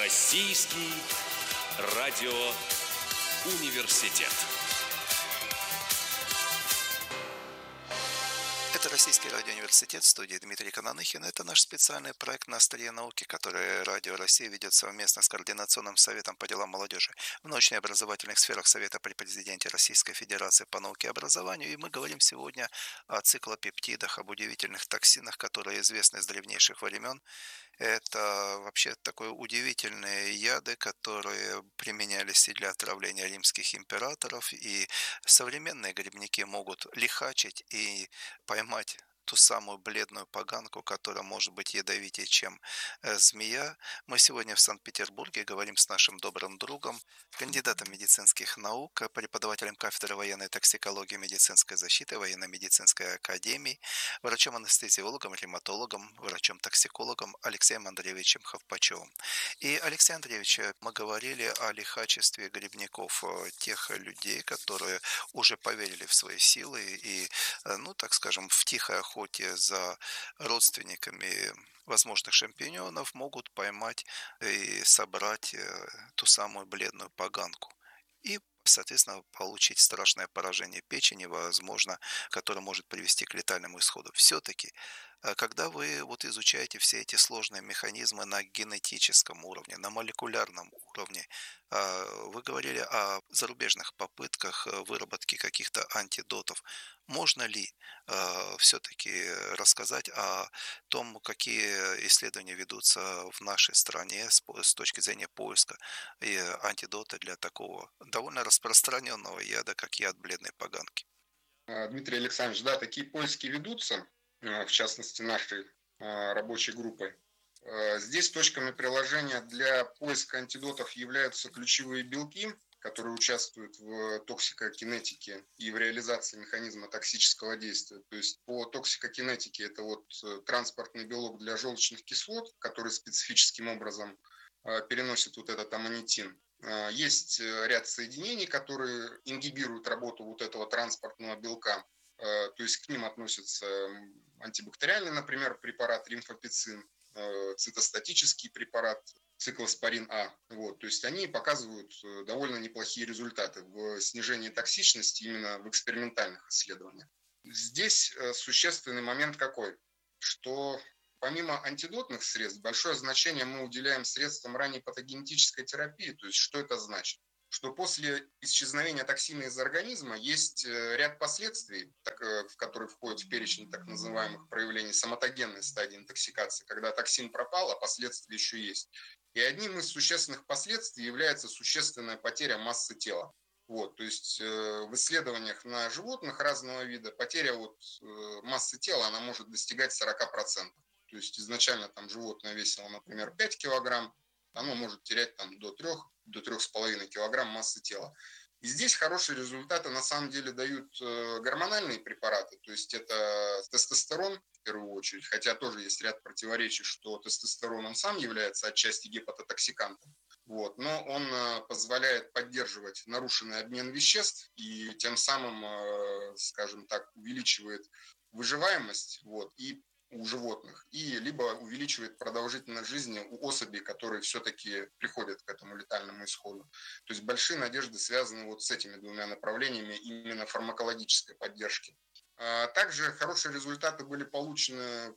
Российский радиоуниверситет. Это Российский радиоуниверситет, в студии Дмитрий Кананыхин. Это наш специальный проект «На острие науки», который Радио России ведет совместно с Координационным советом по делам молодежи в научно-образовательных сферах Совета при президенте Российской Федерации по науке и образованию. И мы говорим сегодня о циклопептидах, об удивительных токсинах, которые известны с древнейших времен. Это вообще такие удивительные яды, которые применялись и для отравления римских императоров, и современные грибники могут лихачить и поймать ту самую бледную поганку, которая может быть ядовитее, чем змея. Мы сегодня в Санкт-Петербурге говорим с нашим добрым другом, кандидатом медицинских наук, преподавателем кафедры военной токсикологии и медицинской защиты военно-медицинской академии, врачом-анестезиологом, ревматологом, врачом-токсикологом Алексеем Андреевичем Ховпачевым. И, Алексей Андреевич, мы говорили о лихачестве грибников, тех людей, которые уже поверили в свои силы и, ну, так скажем, в тихой охоте за родственниками возможных шампиньонов могут поймать и собрать ту самую бледную поганку. И, соответственно, получить страшное поражение печени, возможно, которое может привести к летальному исходу. Все-таки, когда вы вот изучаете все эти сложные механизмы на генетическом уровне, на молекулярном уровне, вы говорили о зарубежных попытках выработки каких-то антидотов. Можно ли все-таки рассказать о том, какие исследования ведутся в нашей стране с точки зрения поиска и антидота для такого довольно распространенного яда, как яд бледной поганки? Дмитрий Александрович, да, такие поиски ведутся, в частности нашей рабочей группой. Здесь точками приложения для поиска антидотов являются ключевые белки, которые участвуют в токсикокинетике и в реализации механизма токсического действия. То есть по токсикокинетике это вот транспортный белок для желчных кислот, который специфическим образом переносит вот этот аммонитин. Есть ряд соединений, которые ингибируют работу вот этого транспортного белка. То есть к ним относятся антибактериальный, например, препарат римфопицин, цитостатический препарат циклоспорин А. Вот, то есть они показывают довольно неплохие результаты в снижении токсичности именно в экспериментальных исследованиях. Здесь существенный момент какой, что помимо антидотных средств, большое значение мы уделяем средствам ранней патогенетической терапии. То есть что это значит? Что после исчезновения токсина из организма есть ряд последствий, в которые входят в перечень так называемых проявлений самотогенной стадии интоксикации, когда токсин пропал, а последствия еще есть. И одним из существенных последствий является существенная потеря массы тела. Вот, то есть в исследованиях на животных разного вида потеря массы тела она может достигать 40%. То есть изначально там животное весило, например, 5 килограмм, оно может терять там до 3, до 3,5 килограмм массы тела. И здесь хорошие результаты на самом деле дают гормональные препараты, то есть это тестостерон в первую очередь, хотя тоже есть ряд противоречий, что тестостерон он сам является отчасти гепатотоксикантом. Вот, но он позволяет поддерживать нарушенный обмен веществ и тем самым, скажем так, увеличивает выживаемость и у животных, и либо увеличивает продолжительность жизни у особей, которые все-таки приходят к этому летальному исходу. То есть большие надежды связаны вот с этими двумя направлениями именно фармакологической поддержки. Также хорошие результаты были получены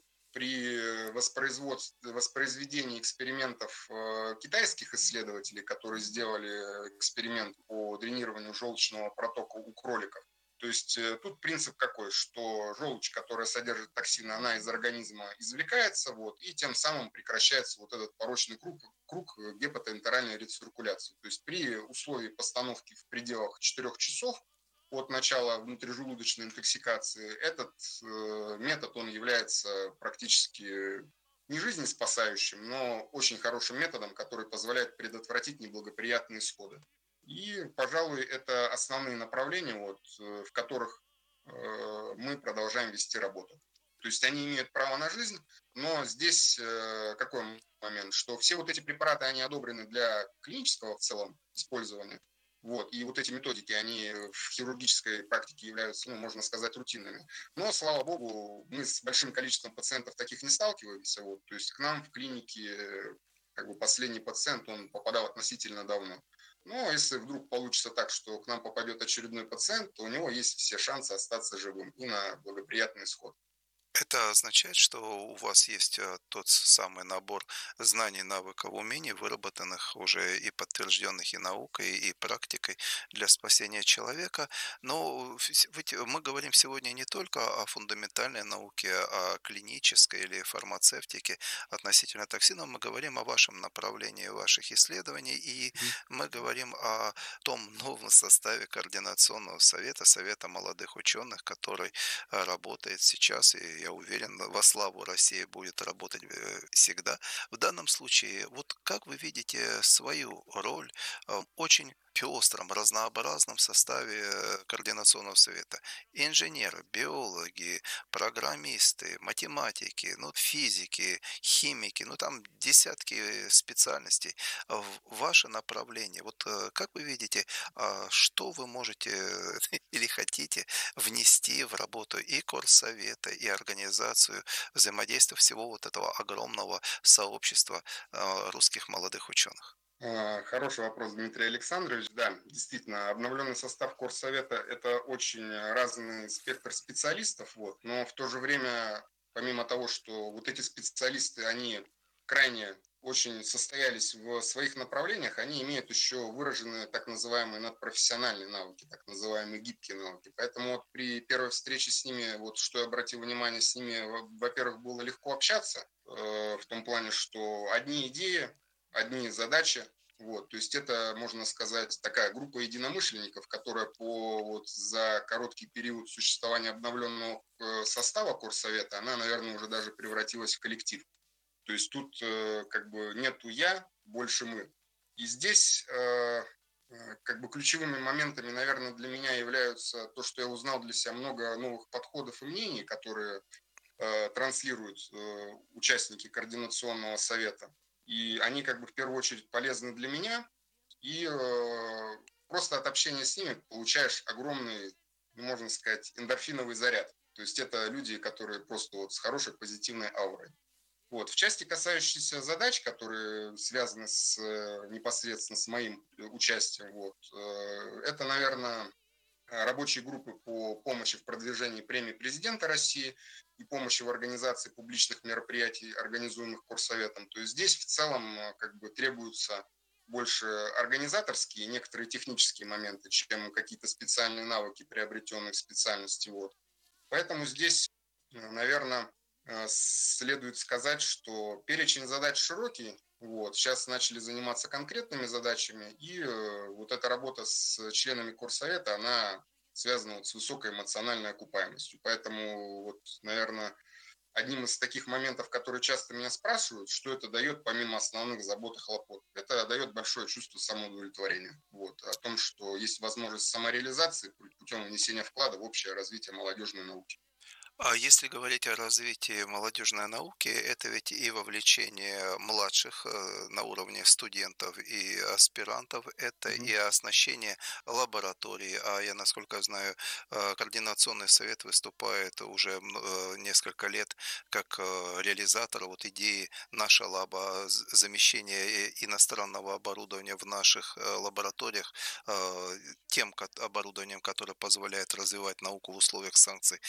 при воспроизведении экспериментов китайских исследователей, которые сделали эксперимент по дренированию желчного протока у кроликов. То есть тут принцип какой, что желчь, которая содержит токсины, она из организма извлекается, и тем самым прекращается вот этот порочный круг гепатоэнтеральной рециркуляции. То есть при условии постановки в пределах 4 часов от начала внутрижелудочной интоксикации этот метод, он является практически не жизнеспасающим, но очень хорошим методом, который позволяет предотвратить неблагоприятные исходы. И, пожалуй, это основные направления, в которых мы продолжаем вести работу. То есть они имеют право на жизнь, но здесь какой момент, что все вот эти препараты, они одобрены для клинического в целом использования. И вот эти методики, они в хирургической практике являются, можно сказать, рутинными. Но, слава богу, мы с большим количеством пациентов таких не сталкиваемся. То есть к нам в клинике как бы последний пациент, он попадал относительно давно. Но если вдруг получится так, что к нам попадет очередной пациент, то у него есть все шансы остаться живым и на благоприятный исход. Это означает, что у вас есть тот самый набор знаний, навыков, умений, выработанных уже и подтвержденных и наукой, и практикой для спасения человека. Но ведь мы говорим сегодня не только о фундаментальной науке, о клинической или фармацевтике относительно токсинов, мы говорим о вашем направлении ваших исследований, и Мгм. мы говорим о том новом составе координационного совета, совета молодых ученых, который работает сейчас, и я уверен, во славу России будет работать всегда. В данном случае, вот как вы видите свою роль в очень пестром, разнообразном составе Координационного совета? Инженеры, биологи, программисты, математики, ну, физики, химики, ну, там десятки специальностей. Ваше направление, вот как вы видите, что вы можете или хотите внести в работу и Корсовета, и организацию взаимодействия всего вот этого огромного сообщества русских молодых ученых? Хороший вопрос, Дмитрий Александрович. Да, действительно, обновленный состав Корсовета – это очень разный спектр специалистов, вот, но в то же время, помимо того, что вот эти специалисты, они крайне очень состоялись в своих направлениях, они имеют еще выраженные так называемые надпрофессиональные навыки, так называемые гибкие навыки. Поэтому вот при первой встрече с ними, вот что я обратил внимание, с ними, во-первых, было легко общаться, в том плане, что одни идеи, одни задачи, вот, то есть это, можно сказать, такая группа единомышленников, которая вот за короткий период существования обновленного состава Корсовета, она, наверное, уже даже превратилась в коллектив. То есть тут как бы нету я, больше мы. И здесь как бы ключевыми моментами, наверное, для меня являются то, что я узнал для себя много новых подходов и мнений, которые транслируют участники координационного совета. И они как бы в первую очередь полезны для меня. И просто от общения с ними получаешь огромный, ну, можно сказать, эндорфиновый заряд. То есть это люди, которые просто вот с хорошей позитивной аурой. Вот. В части, касающейся задач, которые связаны непосредственно с моим участием, вот, это, наверное, рабочей группы по помощи в продвижении премии президента России и помощи в организации публичных мероприятий, организуемых Корсоветом. То есть здесь в целом как бы требуются больше организаторские и некоторые технические моменты, чем какие-то специальные навыки, приобретенные в специальности. Вот. Поэтому здесь, наверное, следует сказать, что перечень задач широкий. Вот. Сейчас начали заниматься конкретными задачами, и вот эта работа с членами Корсовета, она связана вот с высокой эмоциональной окупаемостью. Поэтому, вот, наверное, одним из таких моментов, которые часто меня спрашивают, что это дает помимо основных забот и хлопот. Это дает большое чувство самоудовлетворения. Вот, о том, что есть возможность самореализации путем внесения вклада в общее развитие молодежной науки. А если говорить о развитии молодежной науки, это ведь и вовлечение младших на уровне студентов и аспирантов, это Мгм. и оснащение лабораторий. А я, насколько знаю, Координационный совет выступает уже несколько лет как реализатор вот идеи «Наша лаба», замещения иностранного оборудования в наших лабораториях тем оборудованием, которое позволяет развивать науку в условиях санкций.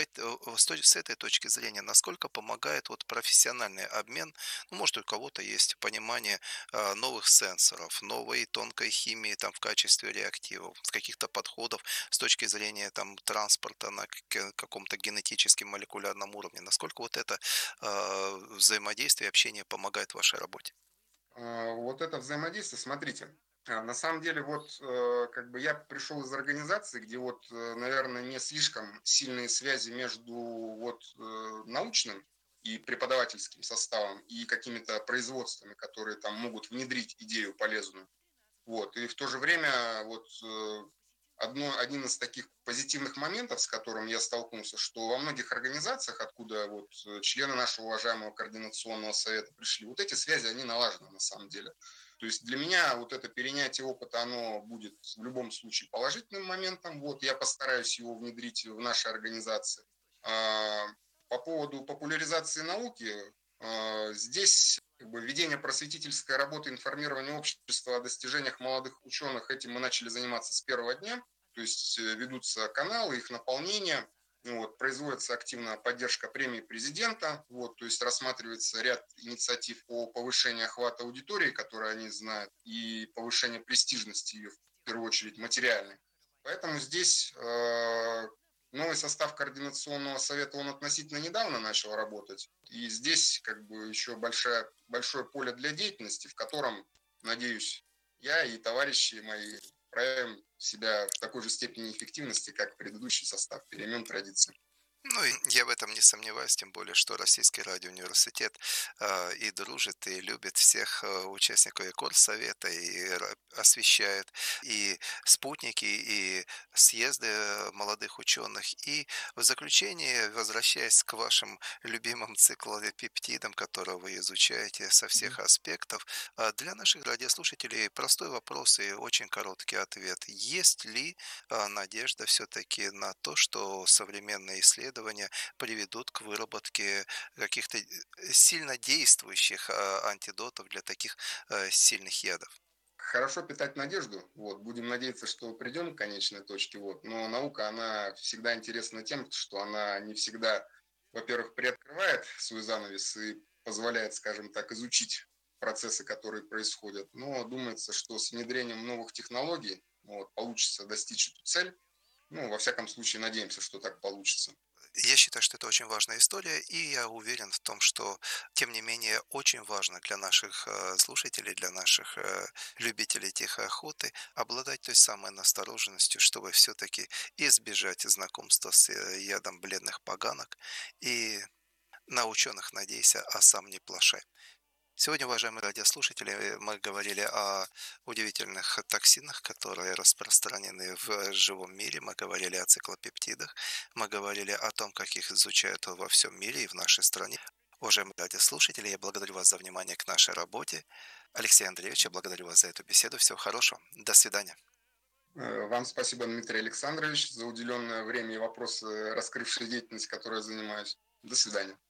С этой точки зрения, насколько помогает вот профессиональный обмен, ну, может, у кого-то есть понимание новых сенсоров, новой тонкой химии там в качестве реактивов, с каких-то подходов с точки зрения там транспорта на каком-то генетическом молекулярном уровне, насколько вот это взаимодействие, общение помогает вашей работе? Вот это взаимодействие, смотрите, на самом деле вот как бы я пришел из организации, где вот, наверное, не слишком сильные связи между вот научным и преподавательским составом и какими-то производствами, которые там могут внедрить идею полезную. Вот. И в то же время вот один из таких позитивных моментов, с которым я столкнулся, что во многих организациях, откуда вот члены нашего уважаемого координационного совета пришли, вот эти связи, они налажены на самом деле. То есть для меня вот это перенятие опыта, оно будет в любом случае положительным моментом. Вот я постараюсь его внедрить в нашей организации. А по поводу популяризации науки, здесь как бы ведение просветительской работы, информирование общества о достижениях молодых ученых, этим мы начали заниматься с первого дня. То есть ведутся каналы, их наполнение, вот, производится активная поддержка премии президента, вот, то есть рассматривается ряд инициатив по повышению охвата аудитории, которые они знают, и повышение престижности ее, в первую очередь, материальной. Поэтому здесь новый состав координационного совета, он относительно недавно начал работать. И здесь как бы еще большое поле для деятельности, в котором, надеюсь, я и товарищи мои проявим себя в такой же степени эффективности, как предыдущий состав, перемен традиций. Ну, и я в этом не сомневаюсь, тем более, что Российский радиоуниверситет и дружит, и любит всех участников и Корсовета, и освещает и спутники, и съезды молодых ученых. И в заключение, возвращаясь к вашим любимым циклопептидам, которые вы изучаете со всех аспектов, для наших радиослушателей простой вопрос и очень короткий ответ. Есть ли надежда все-таки на то, что современные исследования приведут к выработке каких-то сильно действующих антидотов для таких сильных ядов? Хорошо питать надежду, вот, будем надеяться, что придем к конечной точке, вот, но наука, она всегда интересна тем, что она не всегда, во-первых, приоткрывает свой занавес и позволяет, скажем так, изучить процессы, которые происходят, но думается, что с внедрением новых технологий, вот, получится достичь эту цель, ну, во всяком случае, надеемся, что так получится. Я считаю, что это очень важная история, и я уверен в том, что, тем не менее, очень важно для наших слушателей, для наших любителей тихой охоты обладать той самой настороженностью, чтобы все-таки избежать знакомства с ядом бледных поганок и на ученых надейся, а сам не плашай. Сегодня, уважаемые радиослушатели, мы говорили о удивительных токсинах, которые распространены в живом мире. Мы говорили о циклопептидах. Мы говорили о том, как их изучают во всем мире и в нашей стране. Уважаемые радиослушатели, я благодарю вас за внимание к нашей работе. Алексей Андреевич, я благодарю вас за эту беседу. Всего хорошего. До свидания. Вам спасибо, Дмитрий Александрович, за уделенное время и вопросы, раскрывшие деятельность, которой я занимаюсь. До свидания.